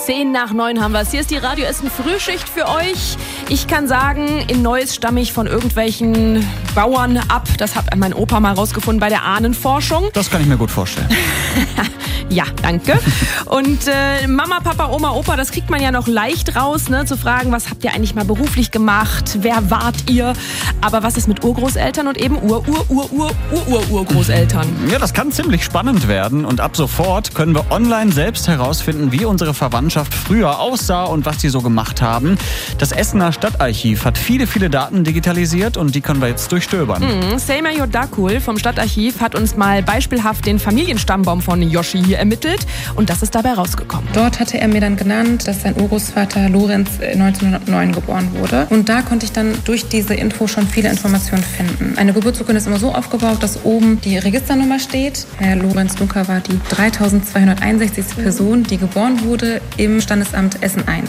8:10 haben wir es. Hier ist die Radio Essen Frühschicht für euch. Ich kann sagen, in Neuss stamme ich von irgendwelchen Bauern ab. Das hat mein Opa mal rausgefunden bei der Ahnenforschung. Das kann ich mir gut vorstellen. Ja, danke. Und Mama, Papa, Oma, Opa, das kriegt man ja noch leicht raus, ne? Zu fragen, was habt ihr eigentlich mal beruflich gemacht? Wer wart ihr? Aber was ist mit Urgroßeltern und eben Urgroßeltern? Ja, das kann ziemlich spannend werden. Und ab sofort können wir online selbst herausfinden, wie unsere Verwandtschaft früher aussah und was die so gemacht haben. Das Essener Stadtarchiv hat viele, viele Daten digitalisiert und die können wir jetzt durchstöbern. Seyma Yodakul vom Stadtarchiv hat uns mal beispielhaft den Familienstammbaum von Yoshi hier ermittelt und das ist dabei rausgekommen. Dort hatte er mir dann genannt, dass sein Urgroßvater Lorenz 1909 geboren wurde. Und da konnte ich dann durch diese Info schon viele Informationen finden. Eine Geburtsurkunde ist immer so aufgebaut, dass oben die Registernummer steht. Herr Lorenz Dunker war die 3261. Person, die geboren wurde im Standesamt Essen 1.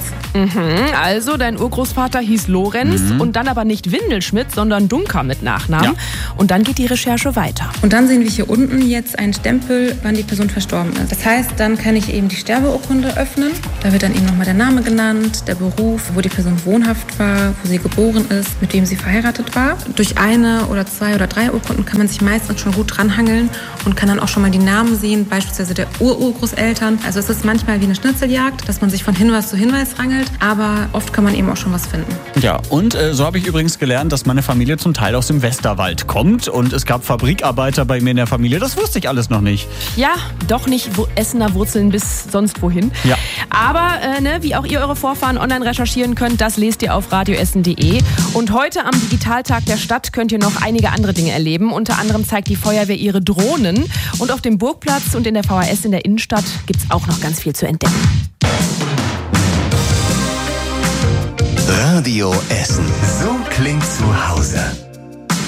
Also dein Urgroßvater hieß Lorenz und dann aber nicht Windelschmidt, sondern Dunker mit Nachnamen. Ja. Und dann geht die Recherche weiter. Und dann sehen wir hier unten jetzt einen Stempel, wann die Person verstorben ist. Das heißt, dann kann ich eben die Sterbeurkunde öffnen. Da wird dann eben nochmal der Name genannt, der Beruf, wo die Person wohnhaft war, wo sie geboren ist, mit wem sie verheiratet war. Durch eine oder zwei oder drei Urkunden kann man sich meistens schon gut dranhangeln und kann dann auch schon mal die Namen sehen, beispielsweise der Urgroßeltern. Also es ist manchmal wie eine Schnitzeljagd, dass man sich von Hinweis zu Hinweis rangelt, aber oft kann man eben auch schon was finden. Ja, und so habe ich übrigens gelernt, dass meine Familie zum Teil aus dem Westerwald kommt und es gab Fabrikarbeiter bei mir in der Familie. Das wusste ich alles noch nicht. Ja, doch nicht Essener Wurzeln bis sonst wohin. Ja. Aber wie auch ihr eure Vorfahren online recherchieren könnt, das lest ihr auf radioessen.de. Und heute am Digitaltag der Stadt könnt ihr noch einige andere Dinge erleben. Unter anderem zeigt die Feuerwehr ihre Drohnen. Und auf dem Burgplatz und in der VHS in der Innenstadt gibt's auch noch ganz viel zu entdecken. Radio Essen. So